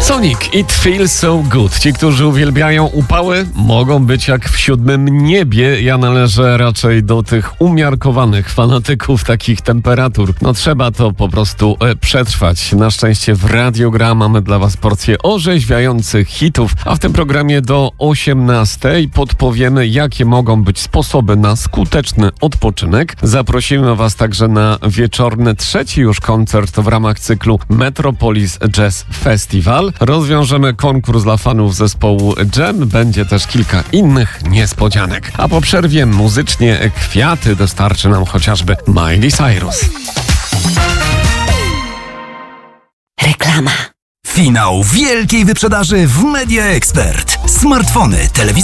Sonic, It Feels So Good. Ci, którzy uwielbiają upały, mogą być jak w siódmym niebie. Ja należę raczej do tych umiarkowanych fanatyków takich temperatur. No trzeba to po prostu przetrwać. Na szczęście w Radio Gra mamy dla was porcję orzeźwiających hitów, a w tym programie do 18:00 podpowiemy, jakie mogą być sposoby na skuteczny odpoczynek. Zaprosimy was także na wieczorny trzeci już koncert w ramach cyklu Metropolis Jazz Festival. Rozwiążemy konkurs dla fanów zespołu Jam. Będzie też kilka innych niespodzianek. A po przerwie muzycznie kwiaty dostarczy nam chociażby Miley Cyrus. Reklama. Finał wielkiej wyprzedaży w Media Expert. Smartfony, telewizory